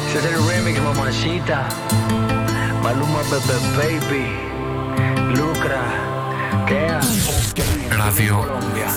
Ese es el remix, mamacita. Maluma, Baby, Lucra, Kea. Radio